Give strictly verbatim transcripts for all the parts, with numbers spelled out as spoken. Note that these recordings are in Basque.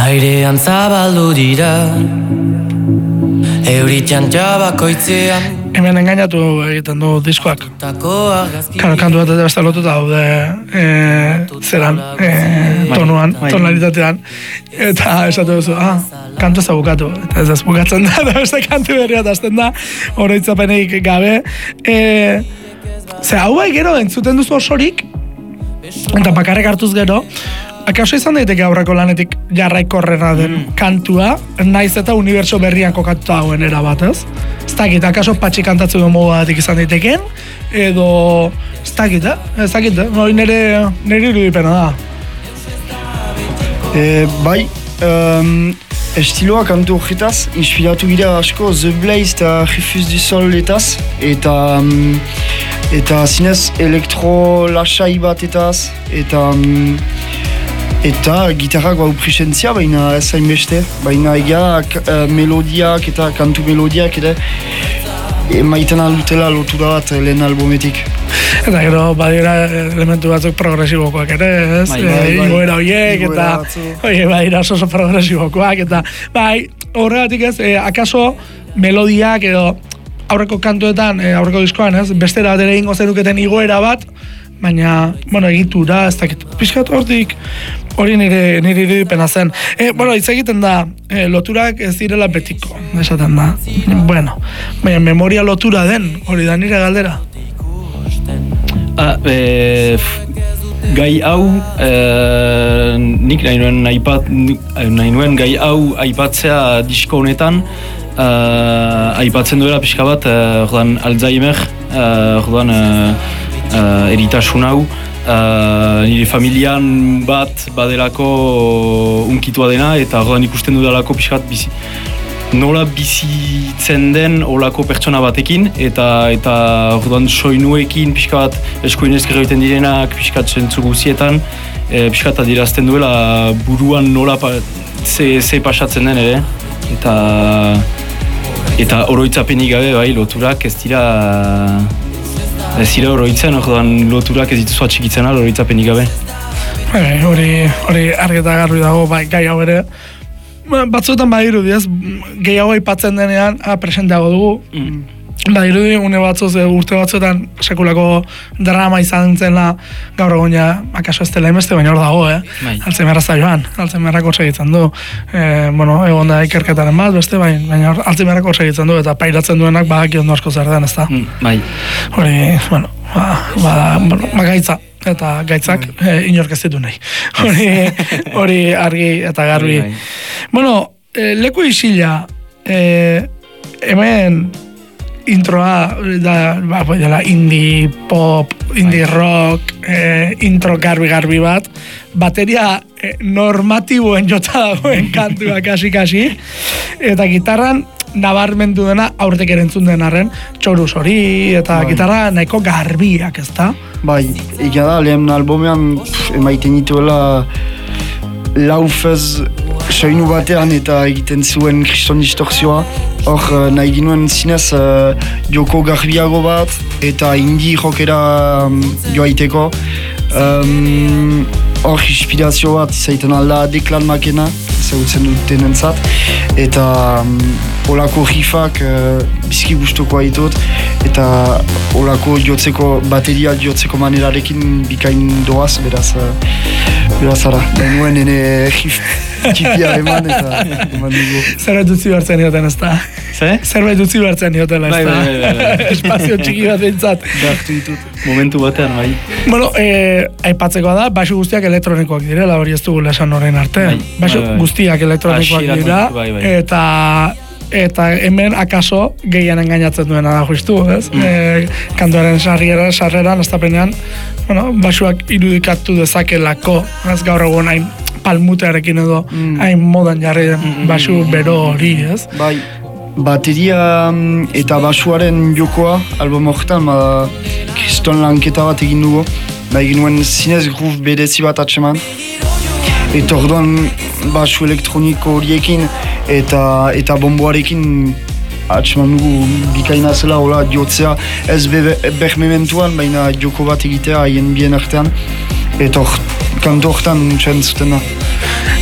Airean zabaldu dira Euritian jabakoitzean Hemen engainatu egiten du diskoak. Karo, kantu bat eta beste lotuta daude e, zeran, e, tonuan, tonalitatean. Eta esatu duzu, ah, kantu ez da bukatu. Eta ez ez bukatzen da, eta beste kantu berria azten da, oroitzapenik gabe. E, ze hau bai gero entzuten duzu osorik, eta bakarrik hartuz gero, akaso izan daiteke aurreko lanetik jarraikorrena den mm. kantua, naiz eta unibertso berrian kokatuta hauen erabat, ez? Ez dakit, akaso patxi kantatzen duen modu batik izan daiteken, edo ez dakit, eh? Ez dakit, eh? Hori nire, nire irudipena da. E, bai, um, estiloa kantu horretaz, inspiratu gira asko The Blaze eta Refuse du Sol etaz, eta um, eta zinez elektro lasai bat etaz, eta um, eta gitarrak bau presentzia, baina ez hain beste, baina egia uh, melodiak eta kantu melodiak ere emaiten aldutela lotura bat lehen albumetik. Eta gero badira elementu batzuk progresibokoak ere, ez? Bai, bai, bai. Igoera horiek eta oie, badira oso progresibokoak eta bai, horregatik ez, eh, akaso melodiak edo aurreko kantuetan, eh, aurreko diskoan, ez? Bestera bat ere ingo zenuketen igoera bat, baina, bueno, egitura, ez dakit, pixkat hortik, hori nire, nire irudipena zen. E, bueno, hitz egiten da, e, loturak ez direla betiko, esaten da. Bueno, baina memoria lotura den, hori da nire galdera. Ah, e, gai hau, e, nik nahi nuen, aipat, nahi nuen gai hau aipatzea disko honetan, Uh, aipatzen duela pixka bat, uh, ordan Alzheimer, uh, ordan uh, uh, eritasun hau, uh, nire familian bat badelako unkitua dena, eta ordan ikusten dudalako pixka bat bizi, nola bizitzen den olako pertsona batekin, eta eta ordan soinuekin pixka bat eskuinez egiten direnak pixka bat zentzu guzietan, e, pixka bat adierazten duela buruan nola pa, ze, ze pasatzen den ere, eta eta oroitzapenik gabe bai loturak ez dira ez dira oroitzen, orduan loturak ez dituzu atxikitzen al oroitzapenik gabe. Hori hori argi eta garbi dago bai gai hau ere. Batzuetan badirudi ez, gehiago aipatzen denean ah, presenteago dugu. Mm. Badirudi une batzuz, urte batzuetan sekulako drama izan zela gaur egun ja, akaso ez dela emeste, baina hor dago, eh? Bai. Alzheimerra zaioan, Alzheimerrak hor segitzen du. Eh, bueno, egon da ikerketaren bat, beste, bai, baina Alzheimerrak hor segitzen du, eta pairatzen duenak badaki ondo asko zer den, ez da? Mm, bai. Hori, bueno, ba, ba, bueno, ba gaitza, eta gaitzak eh, inork ez ditu nahi. Hori, hori argi eta garbi. Bai, bai. Bueno, eh, leku isila, eh, hemen introa da, ba, dela indie pop, indie rock, eh, intro garbi-garbi bat, bateria eh, normatiboen jota dagoen kantua kasi-kasi, eta gitarran nabarmendu dena aurretik erentzun denarren txoruz hori, eta bai. Gitarra nahiko garbiak, ez da? Bai, egia da, lehen albumean pff, emaiten dituela laufez soinu batean eta egiten zuen kriston distortzioa. Hor, nahi ginuen zinez uh, joko garbiago bat eta indie rockera um, joaiteko. Um, hor, inspirazio bat izaiten alda Declan Makena, ezagutzen duten entzat. Eta um, olako riffak uh, bizki gustukoa ditut. Eta olako jotzeko, bateria jotzeko manerarekin bikain doaz, beraz, uh, beraz ara. Denuen ene riff txipia eman eta eman dugu. Zerbait dutzi behartzen nioten, ez da? Ze? Zerbait dutzi behartzen niotela, ez da? Bai, bai, bai. Espazio txiki bat entzat. Behartu ditut. Momentu batean, bai. Bueno, eh, aipatzekoa da, baixu guztiak elektronikoak direla, hori ez dugu lesan horren arte. Bai, baixu bai, bai. guztiak elektronikoak Asiratik, dira, bai, bai. eta eta hemen akaso gehien engainatzen duena da justu, ez? Mm. E, kantuaren sarriera, sarreran, estapenean, bueno, baixuak irudikatu dezakelako, ez gaur egun hain palmutearekin edo mm. hain modan jarri den baixu bero hori, ez? Bai, bateria eta basuaren jokoa, album horretan, ba, kriston lanketa bat egin dugu, ba, egin nuen zinez groove berezi bat atseman, eta orduan basu elektroniko horiekin eta eta bomboarekin atseman dugu bikaina zela, hola, jotzea ez behmementuan, baina joko bat egitea haien bien artean, eta hor, kanto horretan txaren zuten da.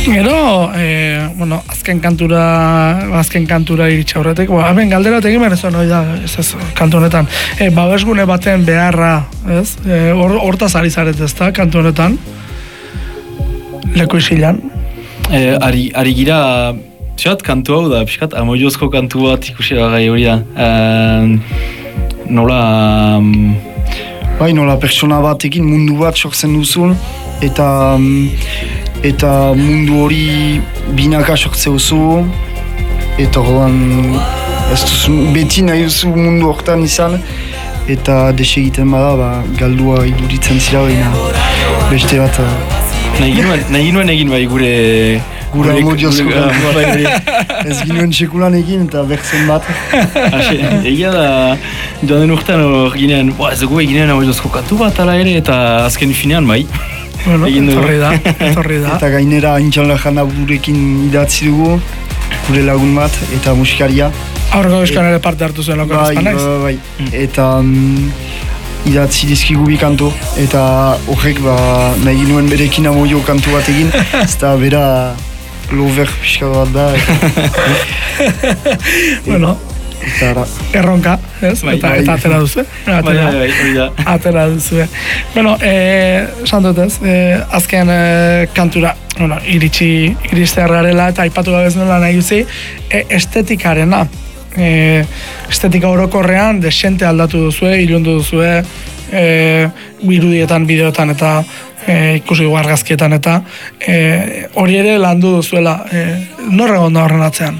Gero, e, bueno, azken kantura, azken kantura iritsa horretik, ba, hemen galdera egin behar ez da, ez ez, kantu honetan. E, babesgune baten beharra, ez? E, or, hortaz ari zaret ez da, kantu honetan. Leku isilan. E, ari, ari gira, txat, kantu hau da, pixkat, amoiozko kantu bat ikusi da gai hori da. E, nola... Um, Bai, nola pertsona batekin mundu bat sortzen duzun, eta eta mundu hori binaka sortzea duzu, eta orduan ez duzu, beti nahi duzu mundu hortan izan, eta desegiten bada, ba, galdua iduritzen zira baina beste bat. Nahi ginuen, nahi ginuen egin bai gure... Gura amodiozko kantua. Ez ginuen sekulan egin eta berzen bat. Egia da, joan den urtean hor ginean, ez dugu eginen amodiozko kantu bat ala ere, eta azken finean bai. Bueno, etorri da, etorri da. Eta gainera Intxan Lajana burekin idatzi dugu, gure lagun bat, eta musikaria. Aurreko euskan ere parte hartu zuen loko bai, naiz? Bai, bai, eta um, idatzi dizkigu bi kantu, eta horrek ba, nahi ginuen berekin amoio kantu bat egin, ez da bera lover pixka bat da. Eta, bueno, eta erronka, ez? Bai, eta, bai. eta atera duzu. Atera, Bai, bai, hori da. atera duzu. Bueno, eh, santut ez, eh, azken eh, kantura, bueno, iritsi, iristearrarela eta aipatu gabez nola nahi duzi, eh, estetikarena. Eh, estetika orokorrean desente aldatu duzue, ilundu duzue, eh, irudietan, bideotan eta eh, ikusi argazkietan eta eh, hori ere landu duzuela. Eh, Nor egon da horren atzean?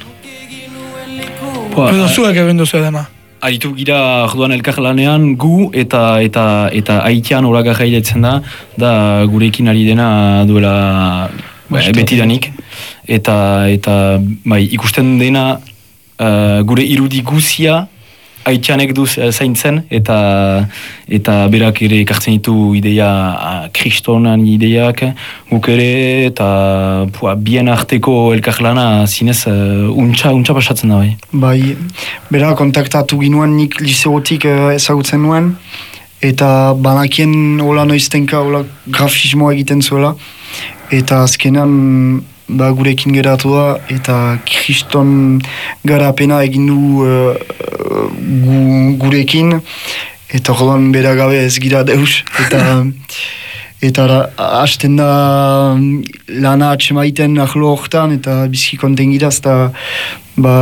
Edo zuek egin duzu dena? Aritu gira orduan elkar lanean gu eta eta eta aitean horaga jailetzen da, da gurekin ari dena duela ba, betidanik. Eta, eta bai, ikusten dena uh, gure irudi guzia aitxanek du zaintzen, eta eta berak ere ekartzen ditu ideia, kristonan ideiak, guk ere, eta pua, bien arteko elkarlana zinez uh, untxa, untxa pasatzen da bai. Bai, bera kontaktatu ginuen nik liseotik uh, ezagutzen nuen, eta banakien hola noiztenka hola grafismoa egiten zuela, eta azkenan ba, gurekin geratu da, eta kriston garapena egin du uh, gu, gurekin, eta orduan bera gabe ez gira deus, eta eta hasten da lana atxemaiten ahlo hortan, eta bizki konten gira, eta ba,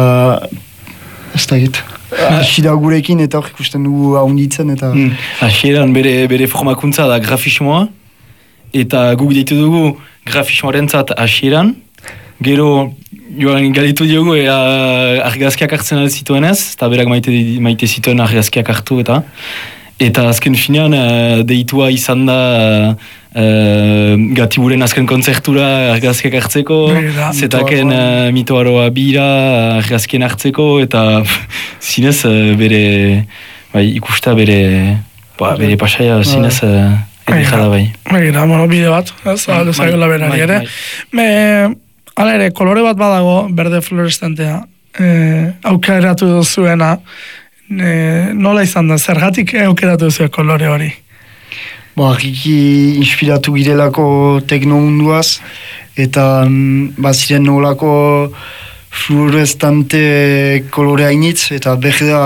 ez da git. Hasi da gurekin, eta hor ikusten dugu haunditzen, eta... Mm. Hasieran bere, bere formakuntza da grafismoa, eta guk ditu dugu grafismoarentzat hasieran, gero joan galitu diogu ea argazkiak hartzen zituen ez, eta berak maite, maite zituen argazkiak hartu eta eta azken finean uh, deitua izan da uh, Gatiburen azken kontzertura argazkiak hartzeko, zetaken uh, mitoaroa bira argazkien hartzeko, eta zinez uh, bere bai, ikusta bere ba, bere pasaia zinez uh, edekada bai. Begira, bueno, bide bat, ez, alde zaiola berari ere. Me, hala ere, kolore bat badago, berde fluorescentea, eh, aukeratu duzuena, eh, nola izan da, zergatik aukeratu duzue kolore hori? Ba, argiki inspiratu girelako teknomunduaz, eta mm, baziren nolako fluorescente kolore hainitz, eta berdea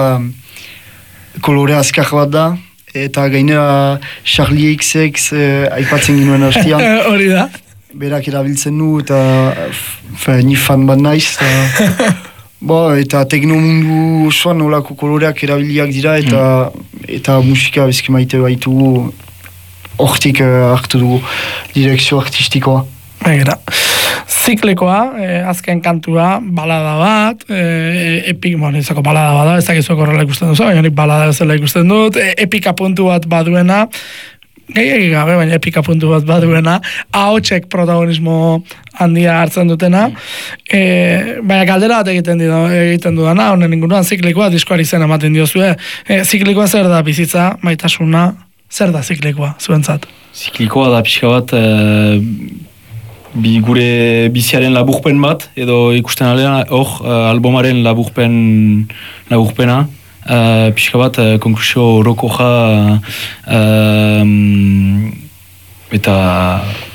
kolore azkar bat da, eta gainera Charlie X X eh, aipatzen ginuen hastian. Hori da. Berak erabiltzen du, eta fe, ni fan bat naiz. Eta, bo, eta teknomundu osoan nolako koloreak erabiliak dira, eta, mm. eta musika bezki maite baitugu, hortik uh, hartu dugu direkzio artistikoa. Begira. Ziklikoa, eh, azken kantua, balada bat, eh, epik, bueno, izako balada bat da, ez dakizuak horrela ikusten duzu, baina nik balada bezala ikusten dut, eh, epika puntu bat baduena, gehiagik gabe, baina epika puntu bat baduena, ahotsek protagonismo handia hartzen dutena, eh, baina galdera bat egiten, dido, egiten dudana, honen inguruan ziklikoa, diskoari zen ematen diozue, eh, ziklikoa zer da bizitza, maitasuna, zer da ziklikoa, zuentzat? Ziklikoa da pixka bat, eh, Bi gure biziaren laburpen bat, edo ikusten aldean, hor, uh, albumaren laburpen, laburpena, uh, pixka bat, uh, konklusio orokoja, uh, um, eta, boa,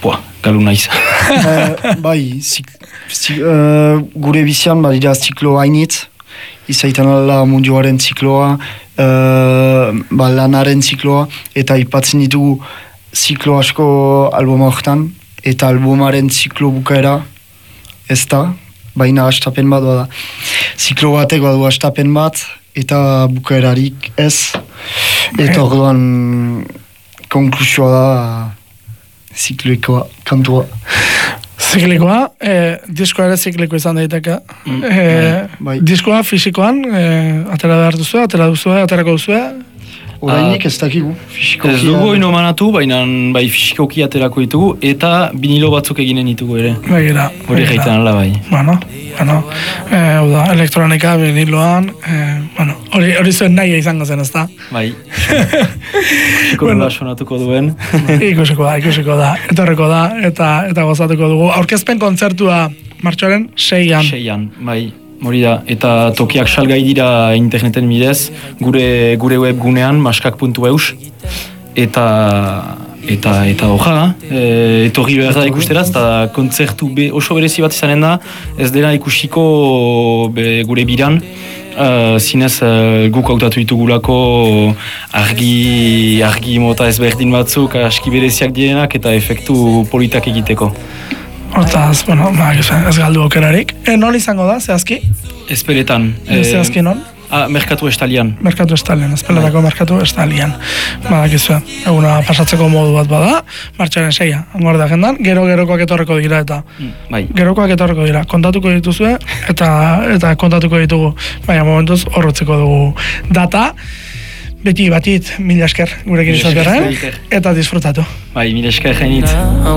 galu naiz. uh, bai, zik, zik, uh, gure bizian badira ziklo hainitz, izaitan ala munduaren zikloa, uh, ba, lanaren zikloa, eta ipatzen ditugu ziklo asko albuma horretan, eta albumaren ziklo bukaera ez da, baina hastapen bat bada. Ziklo batek badu hastapen bat, eta bukaerarik ez, eta orduan konklusioa da zikloikoa, kantua. Ziklikoa, eh, diskoa ere zikliko izan daiteke. Mm, eh, bai. Diskoa fisikoan, eh, atera behar duzue, atera duzue, aterako duzue. Orainik ez dakigu, fisikoki. Ez dugu ino manatu, baina bai fisikoki aterako ditugu, eta vinilo batzuk eginen ditugu ere. Begira. Hori egiten ala bai. Bueno, bueno, eh, da, elektronika, viniloan, eh, bueno, hori, hori zuen nahi izango zen, ez da? Bai. Ikusiko nola sonatuko duen. Ikusiko da, ikusiko da, etorreko da, eta eta gozatuko dugu. Aurkezpen kontzertua martxoaren seian. Seian, bai. Hori da, eta tokiak salgai dira interneten bidez, gure gure webgunean maskak puntu eus, eta eta eta hoja, e, etorri behar da ikusteraz, eta kontzertu be, oso berezi bat izanen da, ez dela ikusiko be, gure biran, uh, zinez uh, guk hautatu ditugulako argi, argi mota ezberdin batzuk, aski bereziak direnak, eta efektu politak egiteko. Hortaz, bueno, ba, ez galdu okerarik. E, non izango da, zehazki? Ezperetan. E, zehazki non? Ah, Merkatu Estalian. Merkatu Estalian, ezpeletako Merkatu Estalian. Badakizue, eguna pasatzeko modu bat bada, martxaren seia, angor da agendan, gero-gerokoak etorreko dira eta Mm, bai. gerokoak etorreko dira, kontatuko dituzue eta eta kontatuko ditugu, baina momentuz horrotzeko dugu data. Beti batit, mila esker gurekin Mila esker, izatearen, esker. eta disfrutatu. Bai, mila esker jainitz.